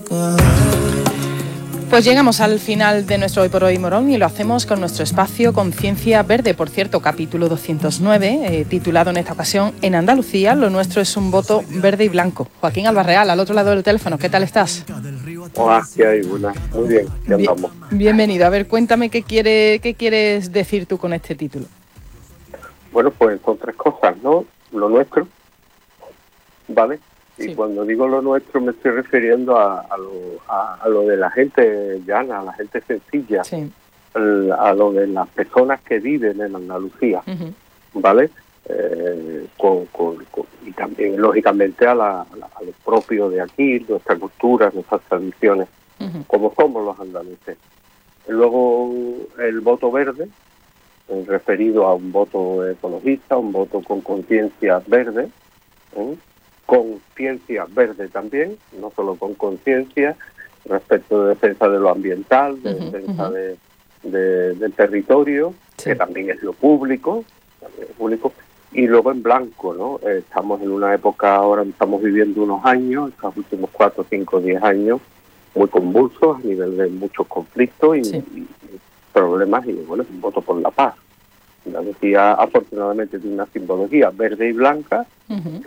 Pues llegamos al final de nuestro Hoy por Hoy Morón y lo hacemos con nuestro espacio Conciencia Verde, por cierto, capítulo 209, titulado en esta ocasión En Andalucía, lo nuestro es un voto verde y blanco. Joaquín Albarreal, al otro lado del teléfono, ¿qué tal estás? Hola, ¿qué hay? Buenas. Muy bien, ¿qué andamos? Bienvenido. A ver, cuéntame qué quieres decir tú con este título. Bueno, pues son tres cosas, ¿no? Lo nuestro, ¿vale? Y Sí. cuando digo lo nuestro me estoy refiriendo a lo de la gente llana, a la gente sencilla, Sí. a lo de las personas que viven en Andalucía, Uh-huh. ¿vale? Y también, lógicamente, a lo propio de aquí, nuestra cultura, nuestras tradiciones, Uh-huh. como somos los andaluces. Luego, el voto verde, referido a un voto ecologista, un voto con conciencia verde, conciencia verde también, no solo con conciencia, respecto de defensa de lo ambiental, de defensa del territorio, Sí. que también es lo público, y luego en blanco, ¿no? Estamos en una época, ahora estamos viviendo unos años, estos últimos 4, 5, 10 años, muy convulsos a nivel de muchos conflictos y, Sí. y problemas, y bueno, un voto por la paz. Andalucía afortunadamente tiene una simbología verde y blanca, Uh-huh.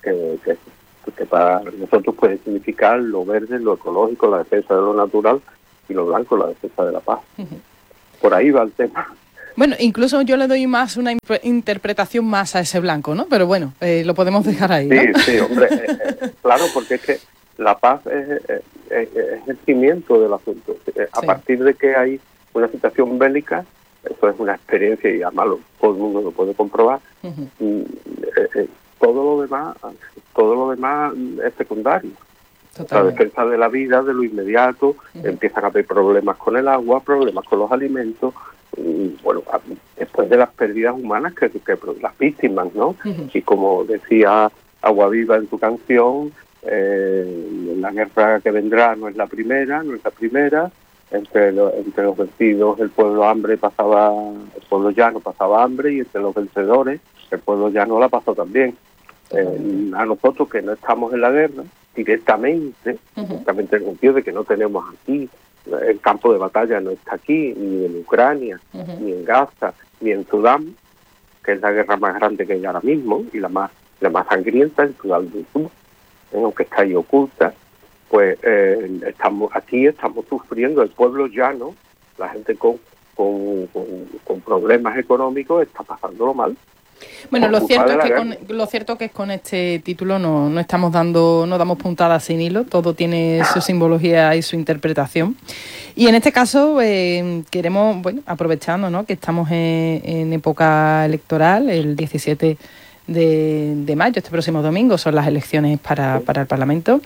que para nosotros puede significar lo verde, lo ecológico, la defensa de lo natural, y lo blanco, la defensa de la paz. Uh-huh. Por ahí va el tema. Bueno, incluso yo le doy más una interpretación más a ese blanco, ¿no? Pero bueno, lo podemos dejar ahí, ¿no? Sí, hombre, claro, porque es que la paz es el cimiento del asunto. A Sí. partir de que hay una situación bélica, eso es una experiencia y además todo el mundo lo puede comprobar. Uh-huh. Todo lo demás es secundario. La Totalmente. defensa de la vida, de lo inmediato, empiezan a haber problemas con el agua, problemas con los alimentos, y bueno, después de las pérdidas humanas que las víctimas, ¿no? Uh-huh. Y como decía Agua Viva en su canción, la guerra que vendrá no es la primera, entre los vencidos el pueblo llano pasaba hambre, y entre los vencedores el pueblo llano la pasó también. A nosotros que no estamos en la guerra directamente, directamente en el sentido de que no tenemos aquí, el campo de batalla no está aquí, ni en Ucrania, ni en Gaza, ni en Sudán, que es la guerra más grande que hay ahora mismo y la más sangrienta, en Sudán del Sur, aunque está ahí oculta. Pues estamos sufriendo, el pueblo llano, la gente con problemas económicos está pasándolo mal. Bueno, lo cierto que es con este título no damos puntadas sin hilo, todo tiene su simbología y su interpretación. Y en este caso queremos, bueno, aprovechando, ¿no?, que estamos en época electoral, el 17 de mayo, este próximo domingo, son las elecciones para el Parlamento.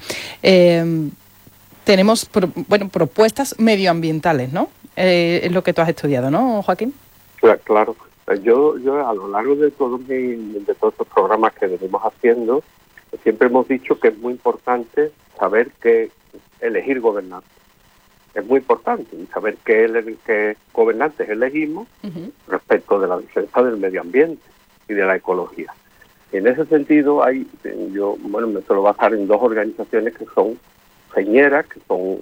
Tenemos propuestas medioambientales, ¿no? Es lo que tú has estudiado, ¿no, Joaquín? Claro. Yo a lo largo de todos estos programas que venimos haciendo, siempre hemos dicho que es muy importante saber qué elegir gobernantes. Es muy importante saber qué gobernantes elegimos respecto de la defensa del medio ambiente y de la ecología. Y en ese sentido me suelo basar en dos organizaciones que son señeras, que son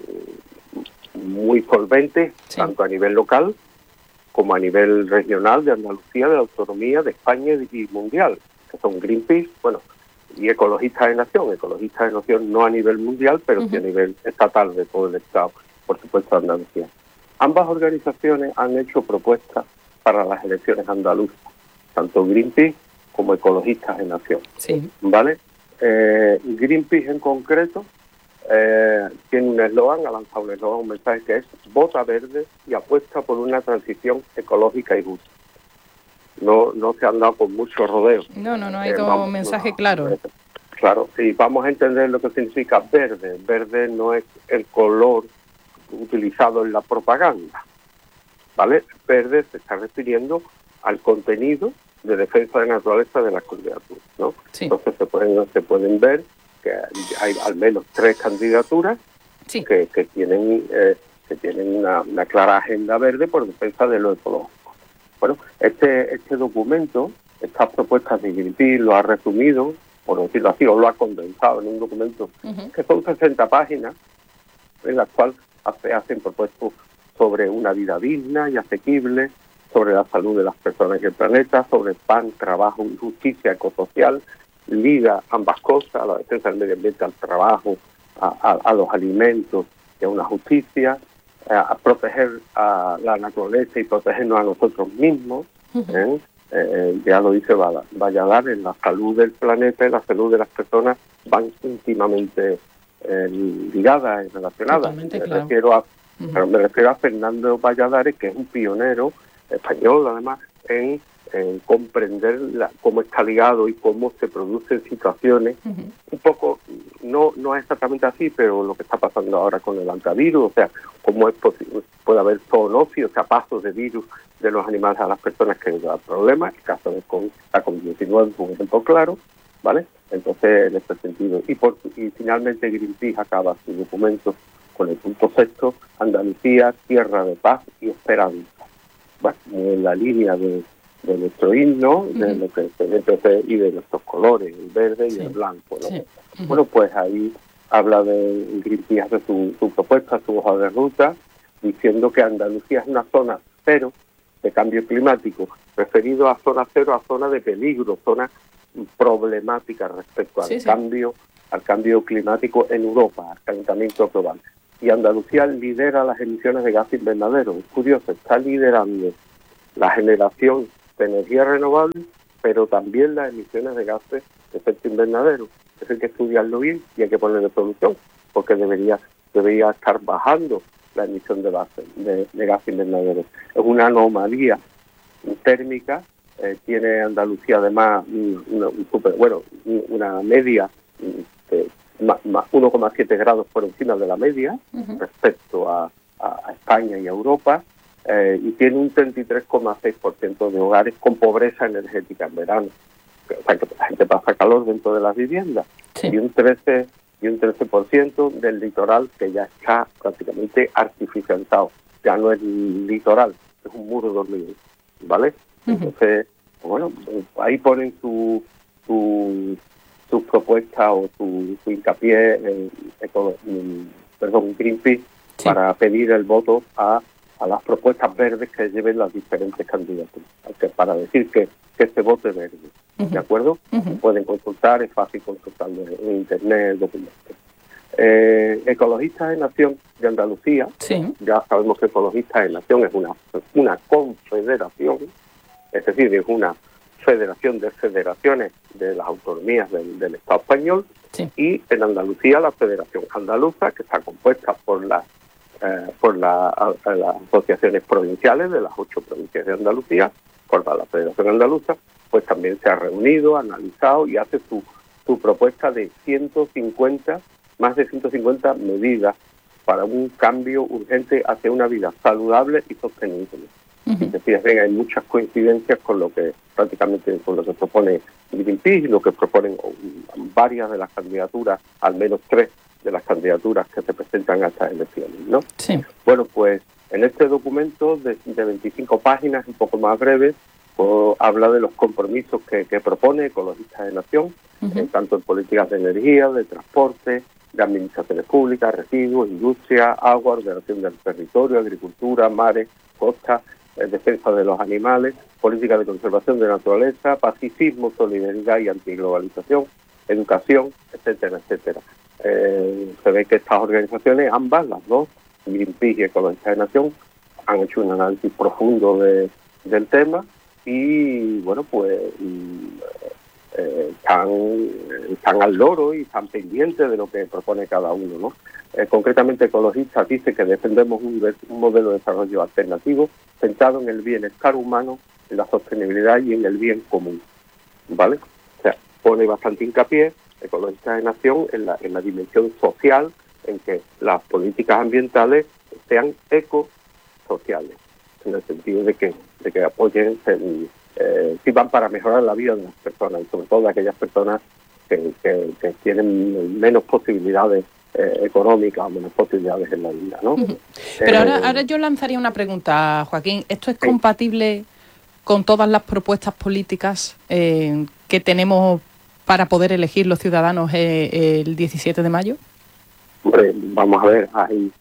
muy solventes, sí, tanto a nivel local como a nivel regional de Andalucía, de la autonomía de España y mundial, que son Greenpeace, y Ecologistas de Nación no a nivel mundial, pero sí a nivel estatal de todo el Estado, por supuesto Andalucía. Ambas organizaciones han hecho propuestas para las elecciones andaluzas, tanto Greenpeace como Ecologistas de Nación. Sí. ¿Vale? Greenpeace en concreto tiene un eslogan, ha lanzado un mensaje que es: vota verde y apuesta por una transición ecológica y justa. No se han dado con mucho rodeo. No, hay un mensaje claro. Claro, sí, vamos a entender lo que significa verde. Verde no es el color utilizado en la propaganda, ¿vale? Verde se está refiriendo al contenido de defensa de la naturaleza de las candidaturas, ¿no? Sí. Entonces se pueden ver que hay al menos 3 candidaturas, sí, que tienen una clara agenda verde por defensa de lo ecológico. Bueno, este documento, estas propuestas de Greenpeace, lo ha resumido, por decirlo así, o lo ha condensado en un documento que son 60 páginas, en la cual hacen propuestas sobre una vida digna y asequible, sobre la salud de las personas y el planeta, sobre pan, trabajo y justicia ecosocial, liga ambas cosas, a la defensa del medio ambiente, al trabajo, a los alimentos y a una justicia, a proteger a la naturaleza y protegernos a nosotros mismos. Ya lo dice Valladares, la salud del planeta y la salud de las personas van íntimamente ligadas y relacionadas. Me refiero a Fernando Valladares, que es un pionero español, además, en comprender cómo está ligado y cómo se producen situaciones un poco, no es exactamente así, pero lo que está pasando ahora con el antivirus, o sea, cómo es posible, puede haber zoonosis, o sea, pasos de virus de los animales a las personas que da problemas, el caso de la COVID-19 es un ejemplo claro, ¿vale? Entonces, en este sentido, y finalmente Greenpeace acaba su documento con el punto 6, Andalucía, tierra de paz y esperanza. Bueno, en la línea de nuestro himno, de lo que y de nuestros colores, el verde y el blanco, ¿no? Bueno, pues ahí habla de Greenpeace, de su propuesta, su hoja de ruta, diciendo que Andalucía es una zona cero de cambio climático, referido a zona cero, a zona de peligro, zona problemática respecto al cambio climático en Europa, al calentamiento global. Y Andalucía lidera las emisiones de gas invernadero. Es curioso, está liderando la generación de energía renovable, pero también las emisiones de gases de efecto invernadero. Eso hay que estudiarlo bien y hay que ponerle solución, porque debería estar bajando la emisión de gas invernadero. Es una anomalía térmica. Tiene Andalucía además una media de 1,7 grados por encima de la media respecto a España y a Europa, y tiene un 33,6% de hogares con pobreza energética en verano. O sea, que la gente pasa calor dentro de las viviendas. Y un 13% del litoral que ya está prácticamente artificializado. Ya no es litoral, es un muro de hormigón, ¿vale? Entonces, bueno, ahí ponen su propuesta o su hincapié en Greenpeace para pedir el voto a las propuestas verdes que lleven las diferentes candidaturas, para decir que este voto es verde. ¿De acuerdo? Pueden consultar, es fácil consultarlo en internet, el documento. Ecologistas en Acción de Andalucía, ya sabemos que Ecologistas en Acción es una confederación, es decir, es una federación de federaciones de las autonomías del Estado español, y en Andalucía la Federación Andaluza, que está compuesta por las asociaciones provinciales de las 8 provincias de Andalucía, por la Federación Andaluza, pues también se ha reunido, analizado y hace su propuesta de más de 150 medidas para un cambio urgente hacia una vida saludable y sostenible. Si te fijas bien, hay muchas coincidencias con lo que propone Greenpeace y lo que proponen varias de las candidaturas, al menos 3 de las candidaturas que se presentan a estas elecciones, ¿no? Bueno, pues en este documento de 25 páginas, un poco más breve, habla de los compromisos que propone Ecologistas en Acción, tanto en políticas de energía, de transporte, de administraciones públicas, residuos, industria, agua, ordenación del territorio, agricultura, mares, costas, defensa de los animales, política de conservación de la naturaleza, pacifismo, solidaridad y antiglobalización, educación, etcétera, etcétera. Se ve que estas organizaciones, ambas, las dos, Greenpeace y Ecologistas en Acción, han hecho un análisis profundo del tema y, bueno, pues están al loro y están pendientes de lo que propone cada uno, ¿no? Concretamente, Ecologistas dice que defendemos un modelo de desarrollo alternativo centrado en el bienestar humano, en la sostenibilidad y en el bien común, ¿vale? O sea, pone bastante hincapié Ecologistas en Acción en la dimensión social, en que las políticas ambientales sean ecosociales, en el sentido de que apoyen, sirvan para mejorar la vida de las personas, y sobre todo de aquellas personas que tienen menos posibilidades económicas o menos posibilidades en la vida, ¿no? Pero ahora yo lanzaría una pregunta, Joaquín. ¿Esto es compatible con todas las propuestas políticas que tenemos para poder elegir los ciudadanos el 17 de mayo? Hombre, vamos a ver,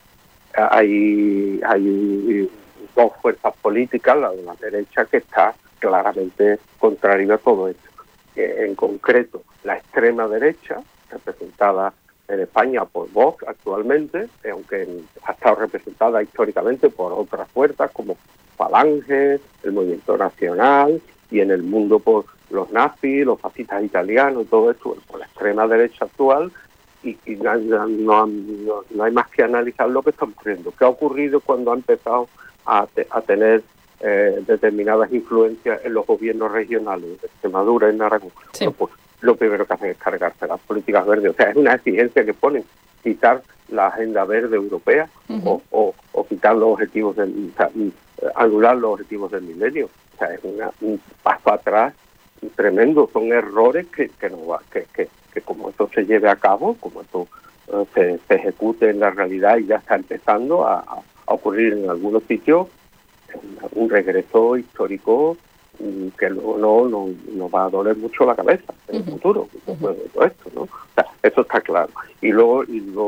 hay dos fuerzas políticas, la de la derecha, que está claramente contraria a todo esto. En concreto, la extrema derecha, representada en España por Vox actualmente, aunque ha estado representada históricamente por otras fuerzas como Falange, el Movimiento Nacional, y en el mundo por los nazis, los fascistas italianos, todo esto, por la extrema derecha actual, y no hay más que analizar lo que está ocurriendo. ¿Qué ha ocurrido cuando ha empezado a tener determinadas influencias en los gobiernos regionales de Extremadura y Aragón? Sí. Bueno, pues lo primero que hacen es cargarse las políticas verdes. O sea, es una exigencia que ponen, quitar la agenda verde europea, o quitar los objetivos anular los objetivos del milenio. O sea, es un paso atrás tremendo. Son errores que como esto se lleve a cabo, como esto se ejecute en la realidad, y ya está empezando a ocurrir en algunos sitios, un regreso histórico que luego no va a doler mucho la cabeza en el futuro, después de todo esto, ¿no? O sea, eso está claro. Y luego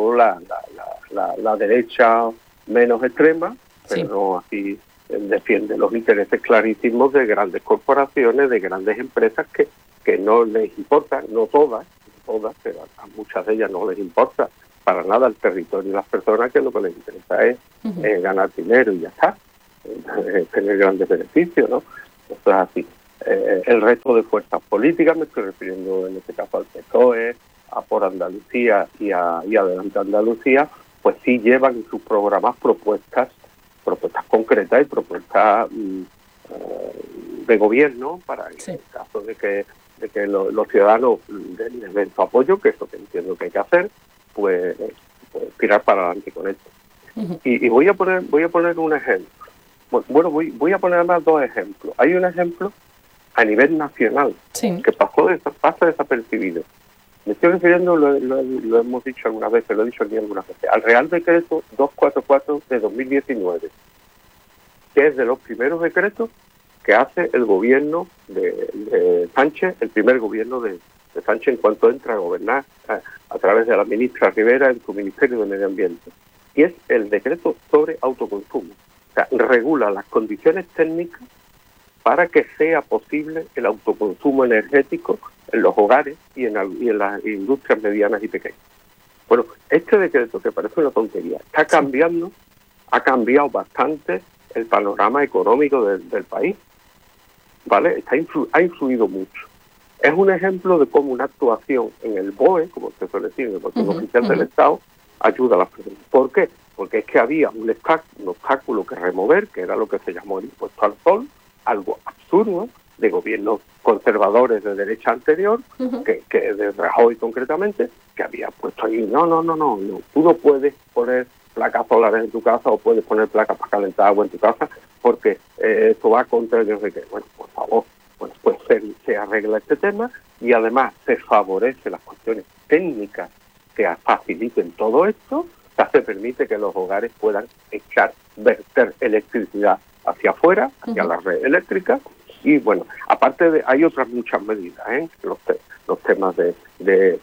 la derecha menos extrema, pero no así, defiende los intereses clarísimos de grandes corporaciones, de grandes empresas que no les importa, no todas, pero a muchas de ellas no les importa para nada el territorio y las personas, que lo que les interesa es ganar dinero y ya está, tener grandes beneficios, ¿no? Eso es así. El resto de fuerzas políticas, me estoy refiriendo en este caso al PSOE, a Por Andalucía y Adelante Andalucía, pues sí llevan en sus programas propuestas concretas y propuestas de gobierno para en el caso de que los ciudadanos les den su apoyo, que es lo que entiendo que hay que hacer, pues tirar para adelante con esto. Y voy a poner un ejemplo. Bueno, voy a poner además dos ejemplos. Hay un ejemplo a nivel nacional que pasa desapercibido. Me estoy refiriendo, lo hemos dicho algunas veces, lo he dicho aquí algunas veces, al Real Decreto 244 de 2019, que es de los primeros decretos que hace el gobierno de Sánchez, el primer gobierno de Sánchez en cuanto entra a gobernar a través de la ministra Rivera en su Ministerio de Medio Ambiente. Y es el decreto sobre autoconsumo. O sea, regula las condiciones técnicas para que sea posible el autoconsumo energético en los hogares y en las industrias medianas y pequeñas. Bueno, este decreto, que parece una tontería, ha cambiado bastante el panorama económico del país, ¿vale? Ha influido mucho. Es un ejemplo de cómo una actuación en el BOE, como se suele decir, en el Boletín Oficial del Estado, ayuda a las personas. ¿Por qué? Porque es que había un obstáculo que remover, que era lo que se llamó el impuesto al sol, algo absurdo, de gobiernos conservadores de derecha anterior, que de Rajoy concretamente, que había puesto ahí, no, tú no puedes poner placas solares en tu casa o puedes poner placas para calentar agua en tu casa porque esto va contra el no sé qué. Bueno, por favor, pues se arregla este tema y además se favorece las cuestiones técnicas que faciliten todo esto. O sea, se permite que los hogares puedan verter electricidad hacia afuera, hacia la red eléctrica. Y bueno, aparte hay otras muchas medidas, los temas de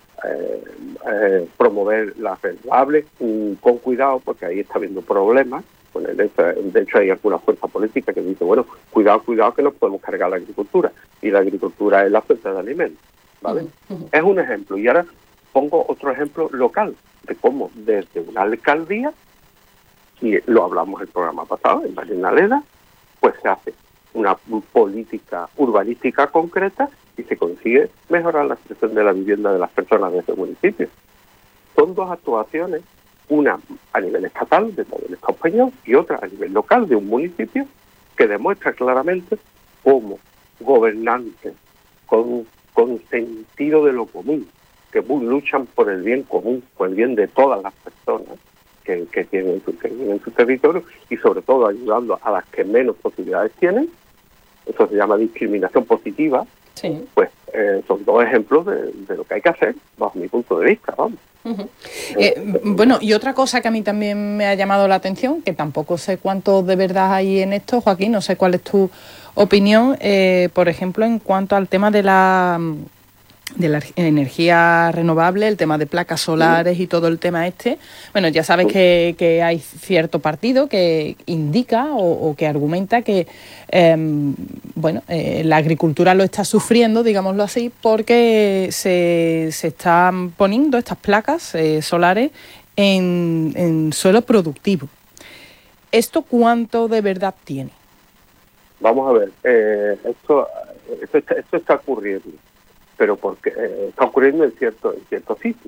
promover las renovables, con cuidado, porque ahí está habiendo problemas. Bueno, de hecho hay alguna fuerza política que dice, bueno, cuidado que no podemos cargar la agricultura, y la agricultura es la fuente de alimentos, ¿vale? Es un ejemplo, y ahora pongo otro ejemplo local, de cómo desde una alcaldía, y lo hablamos en el programa pasado, en Marinaleda, pues se hace una política urbanística concreta y se consigue mejorar la situación de la vivienda de las personas de ese municipio. Son dos actuaciones, una a nivel estatal de todo el Estado español y otra a nivel local de un municipio, que demuestra claramente cómo gobernantes con sentido de lo común, que luchan por el bien común, por el bien de todas las personas que tienen en su territorio, y sobre todo ayudando a las que menos posibilidades tienen. Eso se llama discriminación positiva. Pues son dos ejemplos de lo que hay que hacer bajo mi punto de vista, vamos. Bueno, y otra cosa que a mí también me ha llamado la atención, que tampoco sé cuánto de verdad hay en esto, Joaquín, no sé cuál es tu opinión, por ejemplo, en cuanto al tema de de la energía renovable, el tema de placas solares y todo el tema este. Bueno, ya sabes que hay cierto partido que indica o que argumenta que la agricultura lo está sufriendo, digámoslo así, porque se están poniendo estas placas solares en suelo productivo. ¿Esto cuánto de verdad tiene? Vamos a ver, esto está ocurriendo, pero porque está ocurriendo en ciertos sitios.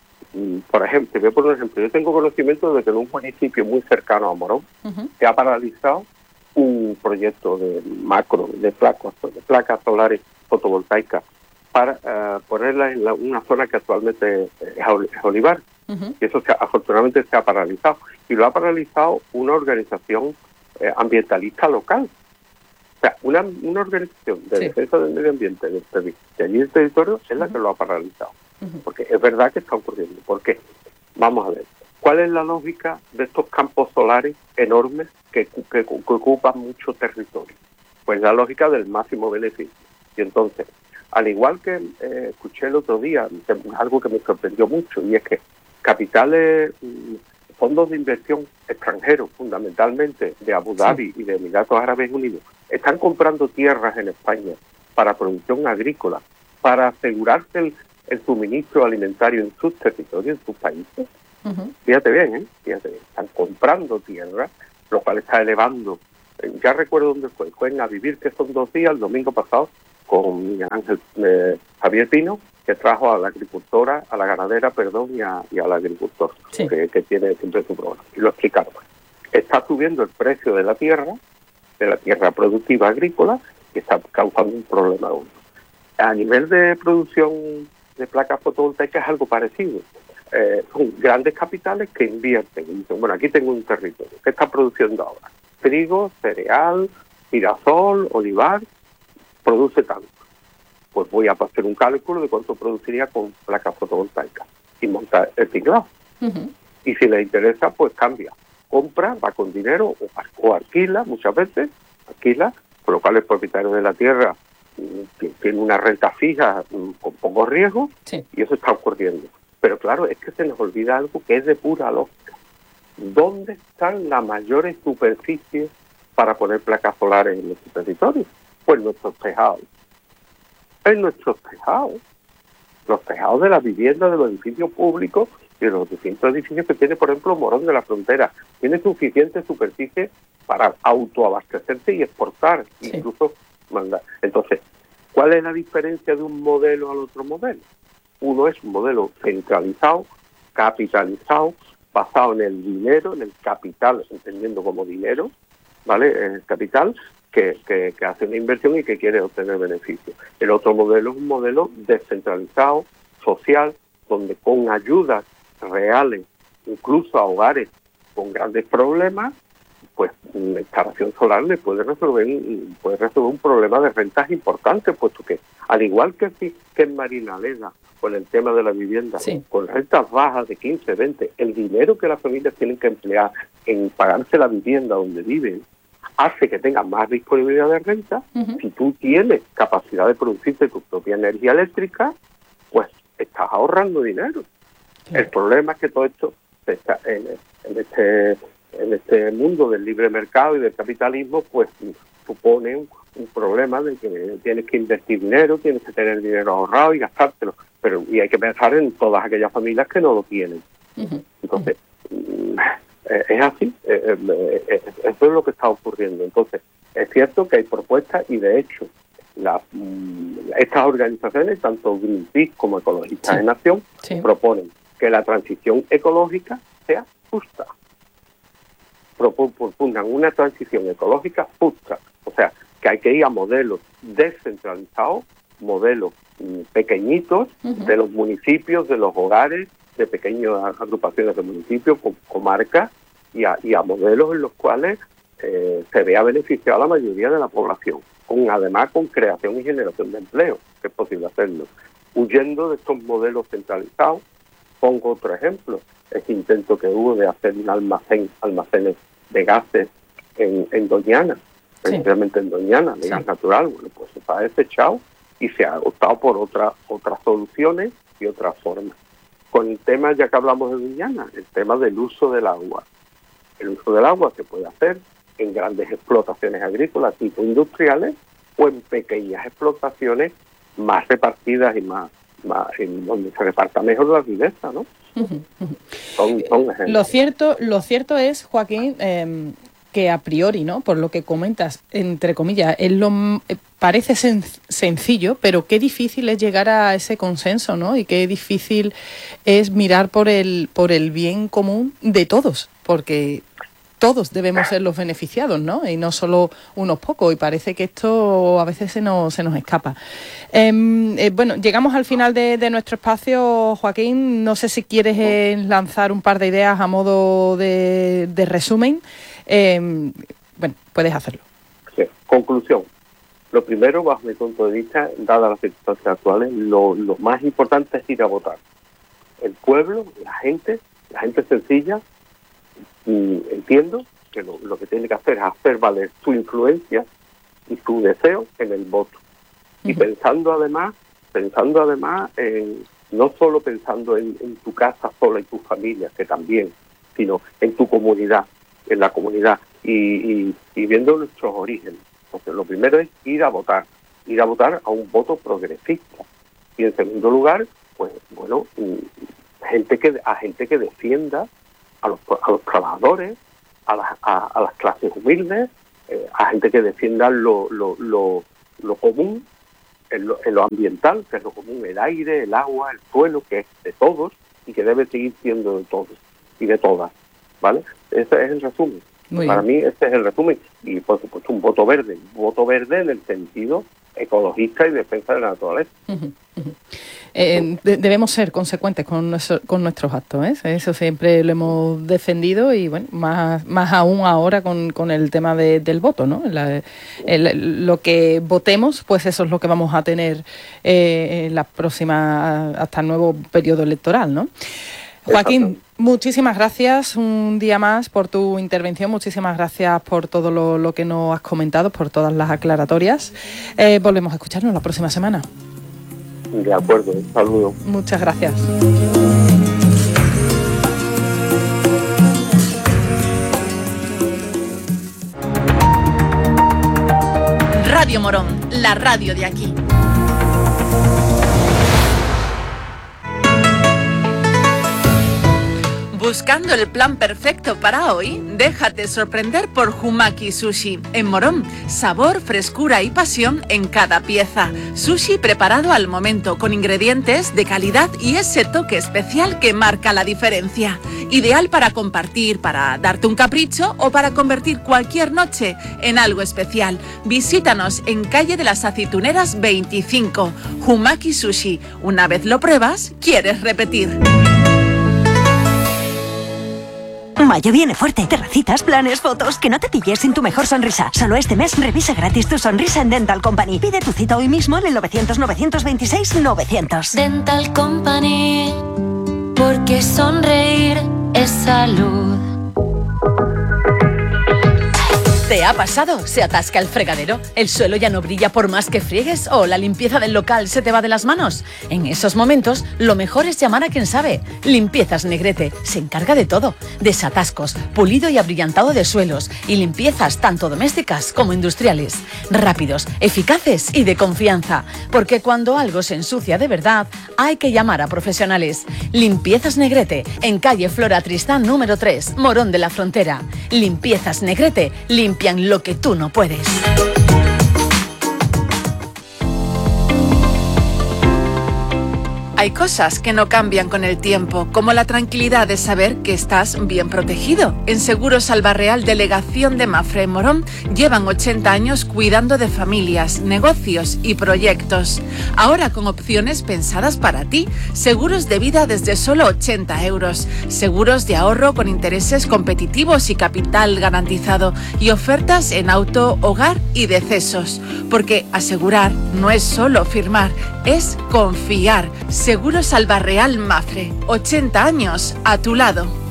Por ejemplo, te voy a poner un ejemplo. Yo tengo conocimiento de que en un municipio muy cercano a Morón se ha paralizado un proyecto de macro, de placas solares fotovoltaicas para ponerlas en una zona que actualmente es olivar. Y eso afortunadamente se ha paralizado. Y lo ha paralizado una organización ambientalista local. O sea, una organización de defensa del medio ambiente de allí del territorio es la que lo ha paralizado. Porque es verdad que está ocurriendo. Porque, vamos a ver, ¿cuál es la lógica de estos campos solares enormes que ocupan mucho territorio? Pues la lógica del máximo beneficio. Y entonces, al igual que escuché el otro día, algo que me sorprendió mucho, y es que capitales, fondos de inversión extranjeros, fundamentalmente de Abu Dhabi y de Emiratos Árabes Unidos, están comprando tierras en España para producción agrícola, para asegurarse el suministro alimentario en sus territorios, en sus países. Fíjate bien, están comprando tierra, lo cual está elevando. Ya recuerdo dónde fue en A Vivir, que son 2 días, el domingo pasado, con Miguel Ángel Javier Pino, que trajo a la agricultora, a la ganadera, y al agricultor, que tiene siempre su programa. Y lo explicaron. Está subiendo el precio de la tierra productiva agrícola, que está causando un problema aún. A nivel de producción de placas fotovoltaicas es algo parecido. Son grandes capitales que invierten. Y dicen, bueno, aquí tengo un territorio. ¿Qué está produciendo ahora? Trigo, cereal, girasol, olivar, produce tanto. Pues voy a hacer un cálculo de cuánto produciría con placas fotovoltaicas y montar el tinglado. Y si le interesa, pues cambia. Compra, va con dinero o alquila, muchas veces, por lo cual el propietario de la tierra tiene una renta fija con poco riesgo, y eso está ocurriendo. Pero claro, es que se nos olvida algo que es de pura lógica. ¿Dónde están las mayores superficies para poner placas solares en nuestro territorio? Pues nuestros tejados. En nuestros tejados. Los tejados de las viviendas, de los edificios públicos y de los distintos edificios que tiene, por ejemplo, Morón de la Frontera. Tiene suficiente superficie para autoabastecerse y exportar, incluso mandar. Entonces, ¿cuál es la diferencia de un modelo al otro modelo? Uno es un modelo centralizado, capitalizado, basado en el dinero, en el capital, entendiendo como dinero, ¿vale? El capital que hace una inversión y que quiere obtener beneficios. El otro modelo es un modelo descentralizado, social, donde con ayudas reales, incluso a hogares con grandes problemas, pues una instalación solar le puede resolver un problema de rentas importante, puesto que, al igual que en Marinaleda, con el tema de la vivienda, con rentas bajas de 15, 20, el dinero que las familias tienen que emplear en pagarse la vivienda donde viven, hace que tengan más disponibilidad de renta. Si tú tienes capacidad de producirte tu propia energía eléctrica, pues estás ahorrando dinero. El problema es que todo esto está en este mundo del libre mercado y del capitalismo, pues supone un problema de que tienes que invertir dinero, tienes que tener dinero ahorrado y gastártelo, y hay que pensar en todas aquellas familias que no lo tienen. Entonces, es así, eso es lo que está ocurriendo. Entonces, es cierto que hay propuestas y, de hecho, estas organizaciones, tanto Greenpeace como Ecologistas en Acción, proponen que la transición ecológica sea justa. Propugnan una transición ecológica justa, o sea, que hay que ir a modelos descentralizados, modelos pequeñitos de los municipios, de los hogares, de pequeñas agrupaciones de municipios, comarcas, y a modelos en los cuales se vea beneficiada la mayoría de la población, además con creación y generación de empleo, que es posible hacerlo, huyendo de estos modelos centralizados. Pongo otro ejemplo, ese intento que hubo de hacer un almacenes de gases en Doñana, precisamente en Doñana, de gas natural. Bueno, pues está desechado y se ha optado por otras soluciones y otras formas. Con el tema, ya que hablamos de Doñana, el tema del uso del agua. El uso del agua se puede hacer en grandes explotaciones agrícolas tipo industriales o en pequeñas explotaciones más repartidas y más en donde se reparta mejor la riqueza, ¿no? Son ejemplos. Lo cierto es, Joaquín, que a priori, ¿no? Por lo que comentas, entre comillas, parece sencillo, pero qué difícil es llegar a ese consenso, ¿no? Y qué difícil es mirar por el bien común de todos, porque todos debemos ser los beneficiados, ¿no? Y no solo unos pocos, y parece que esto a veces se nos escapa. Bueno, llegamos al final de nuestro espacio, Joaquín. No sé si quieres lanzar un par de ideas a modo de resumen. Bueno, puedes hacerlo. Sí. Conclusión. Lo primero, bajo mi punto de vista, dadas las circunstancias actuales, lo más importante es ir a votar. El pueblo, la gente sencilla, entiendo que lo que tiene que hacer es hacer valer su influencia y su deseo en el voto. Y pensando además no solo pensando en tu casa sola y tu familia, que también, sino en tu comunidad, en la comunidad, y viendo nuestros orígenes. Porque lo primero es ir a votar a un voto progresista. Y en segundo lugar, pues bueno, gente que defienda a los trabajadores, a las clases humildes, a gente que defienda lo común, en lo ambiental, que es lo común, el aire, el agua, el suelo, que es de todos y que debe seguir siendo de todos y de todas, ¿vale? Ese es el resumen. Para mí ese es el resumen. Y por supuesto un voto verde en el sentido ecologista y defensa de la naturaleza. Debemos ser consecuentes con nuestros actos, ¿eh? Eso siempre lo hemos defendido y bueno, más aún ahora con el tema del voto, ¿no? Lo que votemos, pues eso es lo que vamos a tener en la próxima, hasta el nuevo periodo electoral, ¿no? Joaquín, muchísimas gracias un día más por tu intervención, muchísimas gracias por todo lo que nos has comentado, por todas las aclaratorias. Volvemos a escucharnos la próxima semana. De acuerdo, un saludo. Muchas gracias. Radio Morón, la radio de aquí. ¿Buscando el plan perfecto para hoy? Déjate sorprender por Humaki Sushi. En Morón, sabor, frescura y pasión en cada pieza. Sushi preparado al momento, con ingredientes de calidad y ese toque especial que marca la diferencia. Ideal para compartir, para darte un capricho o para convertir cualquier noche en algo especial. Visítanos en calle de las Aceituneras 25. Humaki Sushi. Una vez lo pruebas, quieres repetir. Mayo viene fuerte. Terracitas, planes, fotos. Que no te pilles sin tu mejor sonrisa. Solo este mes revisa gratis tu sonrisa en Dental Company. Pide tu cita hoy mismo en el 900-926-900. Dental Company, porque sonreír es salud. ¿Te ha pasado? ¿Se atasca el fregadero? ¿El suelo ya no brilla por más que friegues? ¿O la limpieza del local se te va de las manos? En esos momentos, lo mejor es llamar a quien sabe. Limpiezas Negrete se encarga de todo. Desatascos, pulido y abrillantado de suelos y limpiezas tanto domésticas como industriales. Rápidos, eficaces y de confianza. Porque cuando algo se ensucia de verdad, hay que llamar a profesionales. Limpiezas Negrete, en calle Flora Tristán número 3, Morón de la Frontera. Limpiezas Negrete, limpian lo que tú no puedes. Hay cosas que no cambian con el tiempo, como la tranquilidad de saber que estás bien protegido. En Seguros Albarreal, delegación de Mafre en Morón, llevan 80 años cuidando de familias, negocios y proyectos. Ahora con opciones pensadas para ti. Seguros de vida desde solo 80 euros. Seguros de ahorro con intereses competitivos y capital garantizado. Y ofertas en auto, hogar y decesos. Porque asegurar no es solo firmar, es confiar. Seguros Albarreal Mafre, 80 años a tu lado.